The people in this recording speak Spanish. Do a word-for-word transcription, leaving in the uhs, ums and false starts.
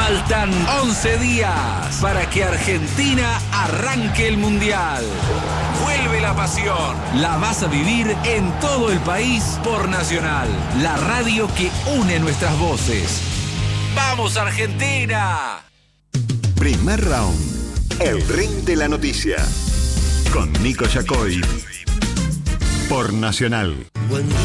Faltan once días para que Argentina arranque el Mundial. Vuelve la pasión. La vas a vivir en todo el país por Nacional, la radio que une nuestras voces. ¡Vamos, Argentina! Primer round. El ring de la noticia. Con Nico Yacoy. Por Nacional. Buen día.